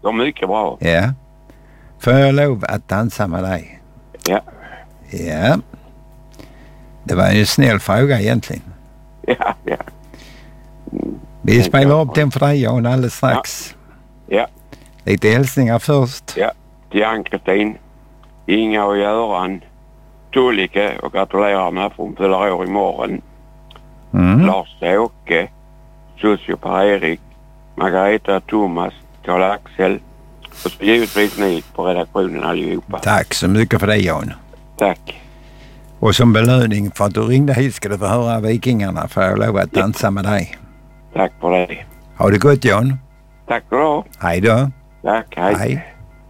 går mycket bra. Ja. Får jag lov att dansa med dig? Ja. Ja. Det var en snäll fråga egentligen. Ja. Vi spelar upp den för dig, Jan, alldeles strax. Ja. Lite hälsningar först. Ja. Till Ann-Kristin, Inga och Göran, Tullike och gratulerar med att hon fyller år imorgon. Lars-Åke, Susio Per-Erik, Margareta, Thomas, Karl-Axel och så givetvis ni på redaktionen allihopa. Tack så mycket för det, Jan. Tack. Och som belöning för att du ringde hit ska du få höra Vikingarna, för jag lov att dansa med dig. Tack för det. Ha det gott, Jan. Tack för det. Hej då. Tack, hej. Hej.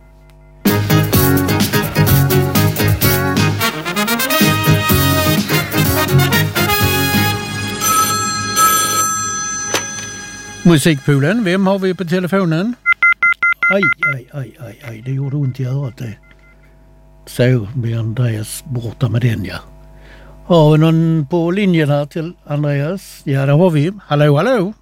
Musikpoolen, vem har vi på telefonen? Aj, det gjorde ont i örat det. Så blir Andreas borta med den, ja. Har vi någon på linjen här till Andreas? Ja, det har vi. Hallå?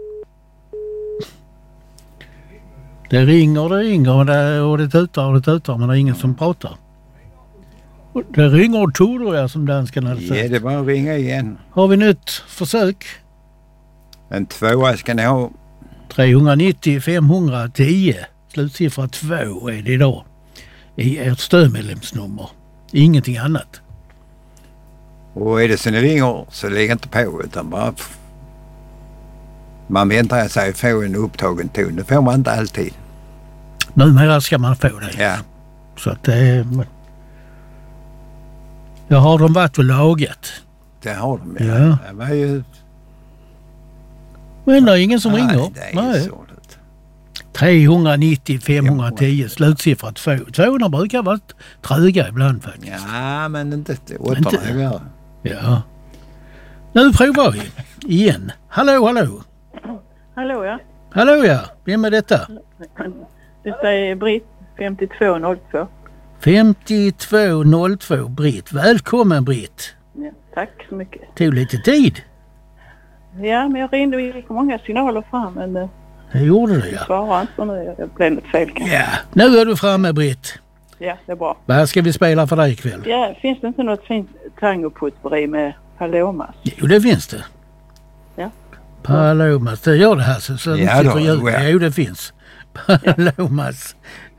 Det ringer och det tutar, men det är ingen som pratar. Det ringer och toder, ja, som dansken hade sagt. Ja, det var att ringa igen. Har vi nytt försök? En 2 ska ni ha. 390 510. Slutsiffra 2 är det idag. I ert stödmedlemsnummer. Ingenting annat. Och är det så ni ringer så lägg inte på, utan bara man väntar sig få en upptagen ton. Det får man inte alltid. Numera ska man få det. Ja. Så att jag har de varit och lagat. Det har de, ja. Det var ju... Men det är ingen som ringer. Det är så. 390 510, slutsiffra 2. 200 brukar vara tröga ibland faktiskt. Ja, men inte 800 är värre. Ja. Nu provar vi igen. Hallå. Hallå, ja. Hallå, ja. Vem är detta? Detta är Britt, 5202. 5202, Britt. Välkommen, Britt. Ja, tack så mycket. Tog lite tid. Ja, men jag ringde och gick många signaler fram, men det gjorde du, ja. Svarade inte, nu jag blev lite fel kanske. Ja, nu är du framme, Britt. Ja, det är bra. Vad ska vi spela för dig ikväll? Ja, finns det inte något fint tangoputberi med Palomas? Jo, det finns det. Ja. Palomas, det gör det här så ja, då, jo, det finns. Palomas.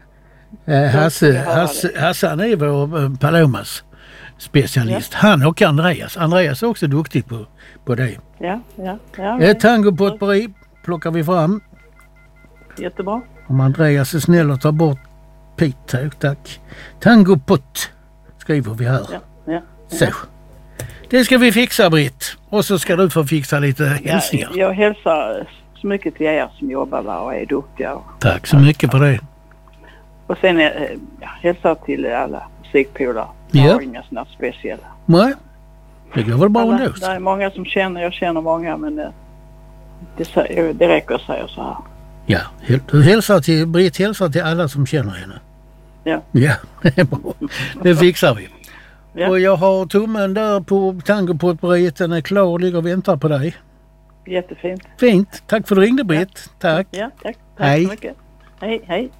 Hasse, han är vår Palomas specialist. Ja. Han och Andreas. Andreas är också duktig på det. Ja. Ett tangoputberi plockar vi fram. Jättebra. Om Andreas är snäll och tar bort Pete, tack. Tangoput skriver vi här. Ja. Så. Det ska vi fixa, Britt. Och så ska du få fixa lite hälsningar. Jag hälsar så mycket till er som jobbar och är duktiga. Tack så mycket för det. Och sen hälsar till alla musikpolare. Ja. Jag har inga sådana speciella. Nej, det går väl bra ändå. Det är många som jag känner många, men det räcker att säga så här. Ja, du hälsar till Britt, hälsar till alla som känner henne. Ja. Ja, det är bra. Det fixar vi. Ja. Och jag har tummen där på tangopotberiet, den är klar och ligger och väntar på dig. Jättefint. Fint, tack för att du ringde, Britt. Tack. Ja, tack. Hej. Så mycket. Hej.